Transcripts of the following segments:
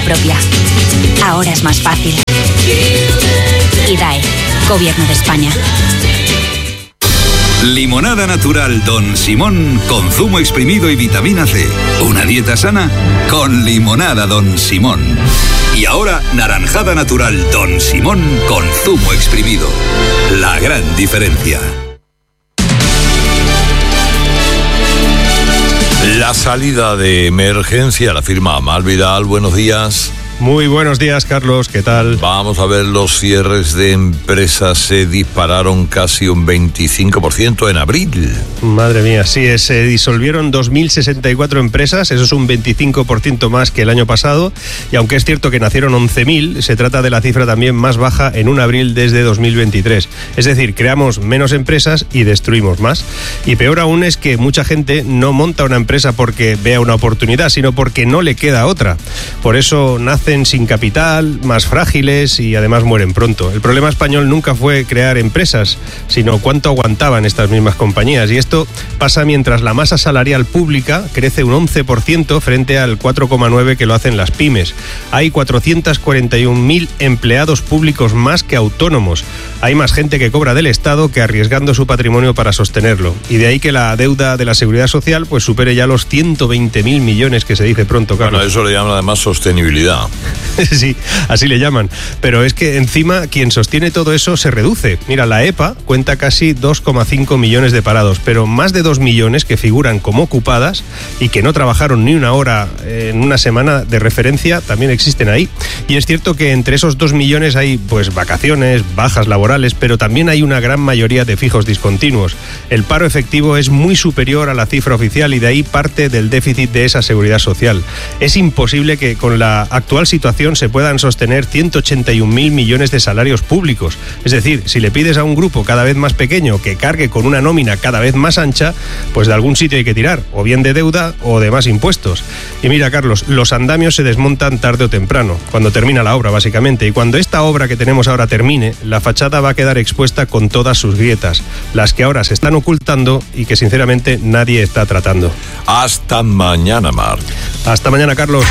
propia. Ahora es más fácil. IDAE, Gobierno de España. Limonada natural Don Simón con zumo exprimido y vitamina C. Una dieta sana con limonada Don Simón. Y ahora naranjada natural Don Simón con zumo exprimido. La gran diferencia. La salida de emergencia la firma Amal Vidal. Buenos días. Muy buenos días, Carlos, ¿qué tal? Vamos a ver, los cierres de empresas se dispararon casi un 25% en abril. Madre mía, sí, se disolvieron 2.064 empresas, eso es un 25% más que el año pasado, y aunque es cierto que nacieron 11.000, se trata de la cifra también más baja en un abril desde 2023. Es decir, creamos menos empresas y destruimos más. Y peor aún es que mucha gente no monta una empresa porque vea una oportunidad, sino porque no le queda otra. Por eso nacen sin capital, más frágiles y además mueren pronto. El problema español nunca fue crear empresas, sino cuánto aguantaban estas mismas compañías. Y esto pasa mientras la masa salarial pública crece un 11% frente al 4,9% que lo hacen las pymes. Hay 441.000 empleados públicos más que autónomos. Hay más gente que cobra del Estado que arriesgando su patrimonio para sostenerlo. Y de ahí que la deuda de la Seguridad Social pues supere ya los 120.000 millones que se dice pronto, Carlos. Bueno, eso le llaman además sostenibilidad. Sí, así le llaman. Pero es que encima quien sostiene todo eso se reduce. Mira, la EPA cuenta casi 2,5 millones de parados, pero más de 2 millones que figuran como ocupadas y que no trabajaron ni una hora en una semana de referencia también existen ahí. Y es cierto que entre esos 2 millones hay pues vacaciones, bajas laborales, pero también hay una gran mayoría de fijos discontinuos. El paro efectivo es muy superior a la cifra oficial y de ahí parte del déficit de esa seguridad social. Es imposible que con la actual situación se puedan sostener 181.000 millones de salarios públicos. Es decir, si le pides a un grupo cada vez más pequeño que cargue con una nómina cada vez más ancha, pues de algún sitio hay que tirar, o bien de deuda o de más impuestos. Y mira, Carlos, los andamios se desmontan tarde o temprano, cuando termina la obra básicamente, y cuando esta obra que tenemos ahora termine, la fachada va a quedar expuesta con todas sus grietas, las que ahora se están ocultando y que sinceramente nadie está tratando. Hasta mañana, Marc. Hasta mañana, Carlos.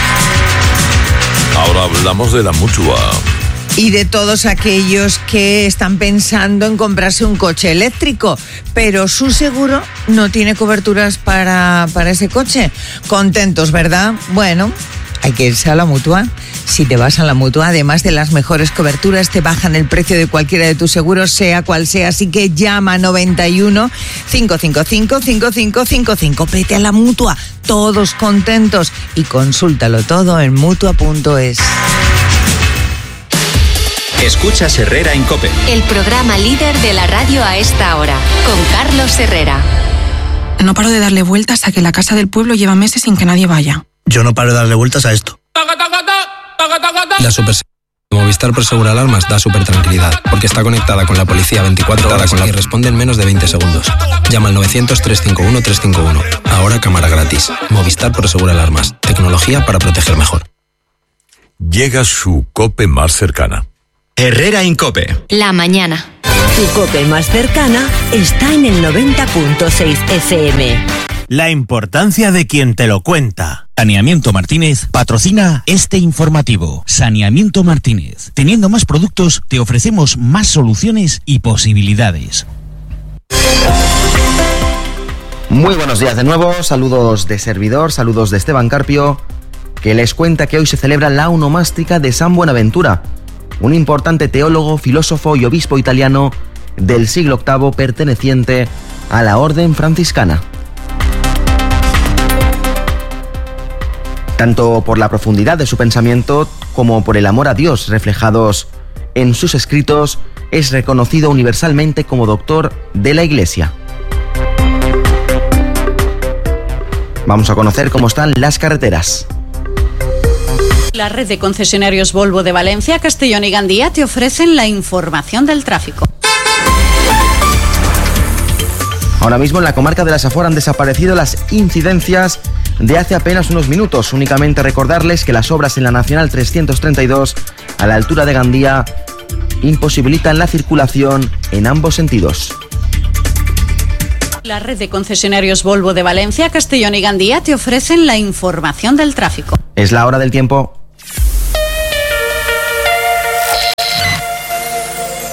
Ahora hablamos de la Mutua. Y de todos aquellos que están pensando en comprarse un coche eléctrico, pero su seguro no tiene coberturas para ese coche. Contentos, ¿verdad? Bueno, hay que irse a la Mutua. Si te vas a la Mutua, además de las mejores coberturas, te bajan el precio de cualquiera de tus seguros, sea cual sea. Así que llama 91 555 5555. Vete a la Mutua, todos contentos, y consúltalo todo en mutua.es. Escuchas Herrera en COPE. El programa líder de la radio a esta hora, con Carlos Herrera. No paro de darle vueltas a que la casa del pueblo lleva meses sin que nadie vaya. Yo no paro de darle vueltas a esto. La Super Movistar Prosegur Alarmas da súper tranquilidad, porque está conectada con la policía 24 horas y responde en menos de 20 segundos. Llama al 900-351-351. Ahora cámara gratis. Movistar Prosegur Alarmas. Tecnología para proteger mejor. Llega su COPE más cercana. Herrera en COPE. La mañana. Tu COPE más cercana está en el 90.6 FM. La importancia de quien te lo cuenta. Saneamiento Martínez patrocina este informativo. Saneamiento Martínez. Teniendo más productos, te ofrecemos más soluciones y posibilidades. Muy buenos días de nuevo. Saludos de servidor, saludos de Esteban Carpio, que les cuenta que hoy se celebra la onomástica de San Buenaventura, un importante teólogo, filósofo y obispo italiano del siglo VIII perteneciente a la orden franciscana. Tanto por la profundidad de su pensamiento como por el amor a Dios reflejados en sus escritos, es reconocido universalmente como doctor de la Iglesia. Vamos a conocer cómo están las carreteras. La red de concesionarios Volvo de Valencia, Castellón y Gandía te ofrecen la información del tráfico. Ahora mismo en la comarca de la Safor han desaparecido las incidencias de hace apenas unos minutos. Únicamente recordarles que las obras en la Nacional 332 a la altura de Gandía imposibilitan la circulación en ambos sentidos. La red de concesionarios Volvo de Valencia, Castellón y Gandía te ofrecen la información del tráfico. Es la hora del tiempo.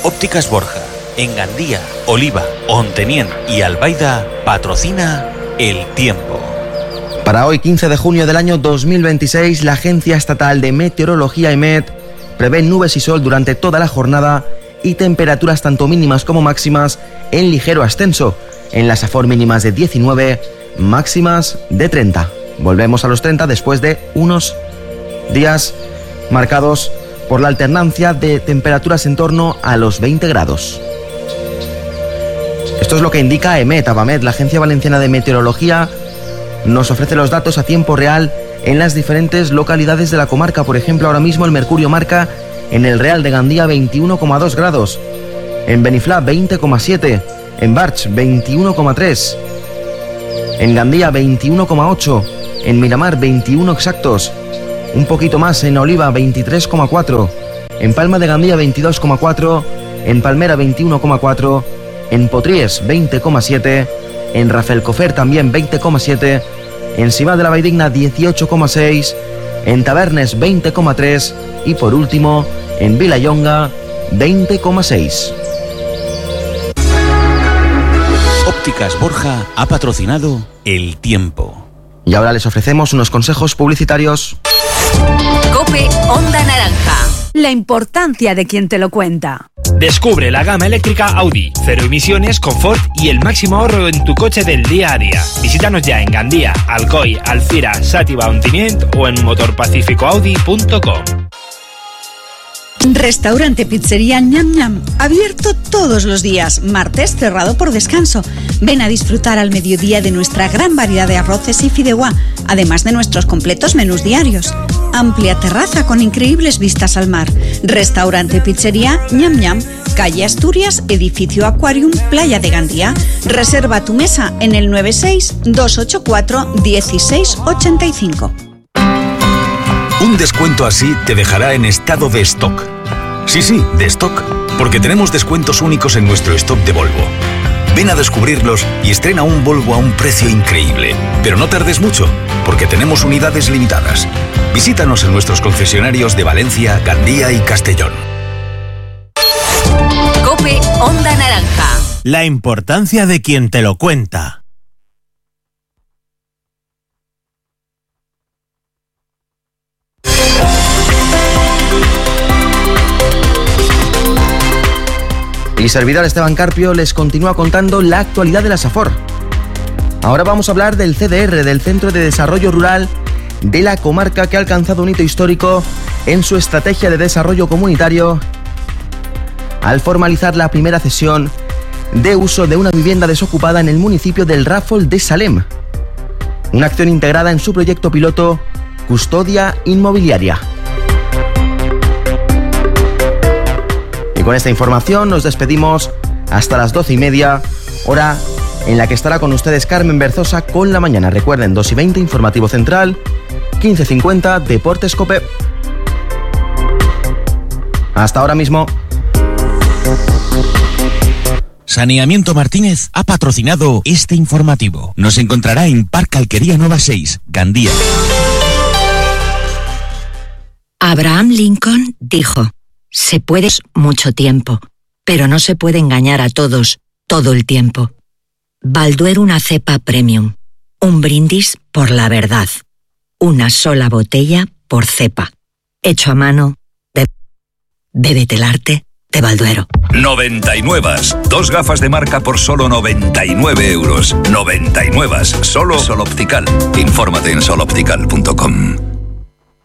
Ópticas Borja, en Gandía, Oliva, Ontenien y Albaida, patrocina El Tiempo. Para hoy, 15 de junio del año 2026, la Agencia Estatal de Meteorología EMET prevé nubes y sol durante toda la jornada y temperaturas tanto mínimas como máximas en ligero ascenso. En las Safor mínimas de 19, máximas de 30. Volvemos a los 30 después de unos días marcados por la alternancia de temperaturas en torno a los 20 grados. Esto es lo que indica EMET. Abamet, la Agencia Valenciana de Meteorología, nos ofrece los datos a tiempo real en las diferentes localidades de la comarca. Por ejemplo, ahora mismo el mercurio marca en el Real de Gandía 21,2 grados, en Beniflá 20,7, en Barch 21,3, en Gandía 21,8, en Miramar 21 exactos, un poquito más en Oliva 23,4, en Palma de Gandía 22,4, en Palmera 21,4, en Potries 20,7, en Rafelcofer también 20,7, en Sibá de la Valldigna 18,6, en Tabernes 20,3 y por último en Vilallonga 20,6. Ópticas Borja ha patrocinado El Tiempo. Y ahora les ofrecemos unos consejos publicitarios. COPE Onda Naranja. La importancia de quien te lo cuenta. Descubre la gama eléctrica Audi, cero emisiones, confort y el máximo ahorro en tu coche del día a día. Visítanos ya en Gandía, Alcoy, Alcira, Sátiva, Ontinyent o en motorpacificoaudi.com. Restaurante Pizzería Ñam Ñam, abierto todos los días, martes cerrado por descanso. Ven a disfrutar al mediodía de nuestra gran variedad de arroces y fideuá, además de nuestros completos menús diarios. Amplia terraza con increíbles vistas al mar. Restaurante Pizzería Ñam Ñam, calle Asturias, edificio Aquarium, Playa de Gandía. Reserva tu mesa en el 96-284-1685. Un descuento así te dejará en estado de stock. Sí, de stock, porque tenemos descuentos únicos en nuestro stock de Volvo. Ven a descubrirlos y estrena un Volvo a un precio increíble. Pero no tardes mucho, porque tenemos unidades limitadas. Visítanos en nuestros concesionarios de Valencia, Gandía y Castellón. COPE Onda Naranja. La importancia de quien te lo cuenta. Y servidor Esteban Carpio les continúa contando la actualidad de la Safor. Ahora vamos a hablar del CDR, del Centro de Desarrollo Rural de la comarca, que ha alcanzado un hito histórico en su estrategia de desarrollo comunitario al formalizar la primera cesión de uso de una vivienda desocupada en el municipio del Ràfol de Salem. Una acción integrada en su proyecto piloto Custodia Inmobiliaria. Y con esta información nos despedimos hasta las 12:30, hora en la que estará con ustedes Carmen Berzosa con La Mañana. Recuerden, 2:20 Informativo Central, 15:50 Deportes COPE. Hasta ahora mismo. Saneamiento Martínez ha patrocinado este informativo. Nos encontrará en Parque Alquería Nueva 6, Gandía. Abraham Lincoln dijo: se puede mucho tiempo, pero no se puede engañar a todos todo el tiempo. Balduero, una cepa premium. Un brindis por la verdad. Una sola botella por cepa. Hecho a mano. Bébete el arte de Balduero. 99. 2 gafas de marca por solo 99 euros. 99. Solo Sol Optical. Infórmate en soloptical.com.